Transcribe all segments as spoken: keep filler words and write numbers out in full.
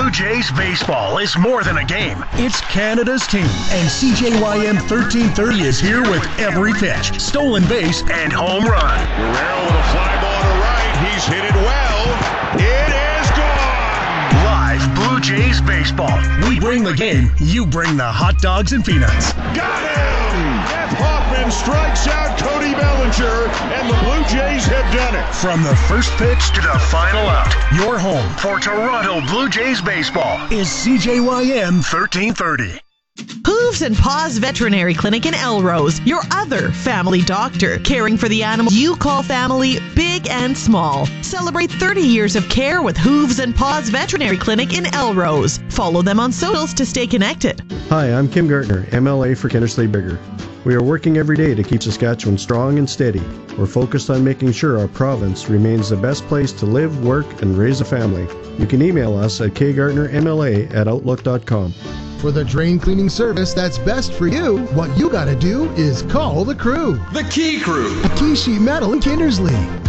Blue Jays baseball is more than a game. It's Canada's team. And C J Y M thirteen thirty is here with every pitch, stolen base, and home run. Guerrero with a fly ball to right. He's hit it well. It is gone. Live Blue Jays baseball. We bring the game. You bring the hot dogs and peanuts. Got him! Jeff Hoffman strikes out Cody Bellinger, and the Blue Jays have done it. From the first pitch to the final out, your home for Toronto Blue Jays baseball is C J Y M thirteen thirty. Hooves and Paws Veterinary Clinic in Elrose, your other family doctor, caring for the animals you call family, big and small. Celebrate thirty years of care with Hooves and Paws Veterinary Clinic in Elrose. Follow them on socials to stay connected. Hi, I'm Kim Gartner, M L A for Kindersley Bigger. We are working every day to keep Saskatchewan strong and steady. We're focused on making sure our province remains the best place to live, work, and raise a family. You can email us at k gartner m l a at outlook dot com. For the drain cleaning service that's best for you, what you gotta do is call the crew. The Key Crew. At Key Sheet Metal in Kindersley.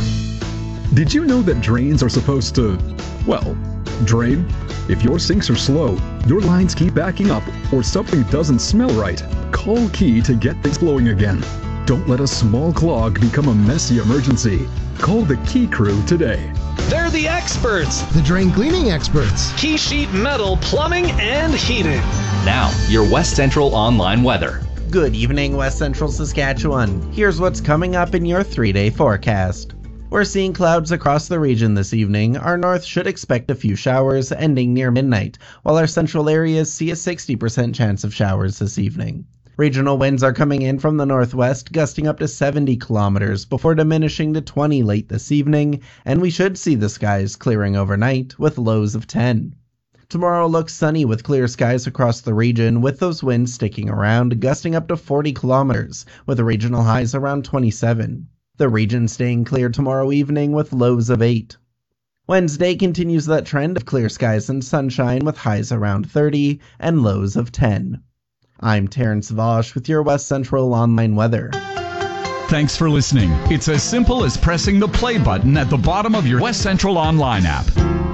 Did you know that drains are supposed to, well, drain? If your sinks are slow, your lines keep backing up, or something doesn't smell right, call Key to get things flowing again. Don't let a small clog become a messy emergency. Call the Key Crew today. They're the experts. The drain cleaning experts. Key Sheet Metal, plumbing, and heating. Now, your West Central online weather. Good evening, West Central Saskatchewan. Here's what's coming up in your three-day forecast. We're seeing clouds across the region this evening. Our north should expect a few showers ending near midnight, while our central areas see a sixty percent chance of showers this evening. Regional winds are coming in from the northwest, gusting up to seventy kilometers before diminishing to twenty late this evening, and we should see the skies clearing overnight with lows of ten. Tomorrow looks sunny with clear skies across the region, with those winds sticking around, gusting up to forty kilometers, with regional highs around twenty-seven. The region staying clear tomorrow evening with lows of eight. Wednesday continues that trend of clear skies and sunshine with highs around thirty and lows of ten. I'm Terrence Vosh with your West Central online weather. Thanks for listening. It's as simple as pressing the play button at the bottom of your West Central online app.